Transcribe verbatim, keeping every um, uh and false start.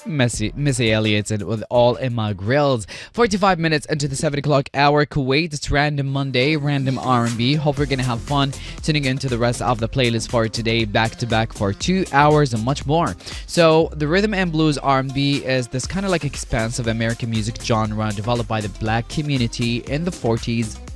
Missy, Missy Elliott and with All in My Grills. forty-five minutes into the seven o'clock hour, Kuwait. It's Random Monday, Random R and B. Hope you're going to have fun tuning into the rest of the playlist for today, back to back for two hours and much more. So, the rhythm and blues R and B is this kind of like expansive American music genre developed by the black community in the forties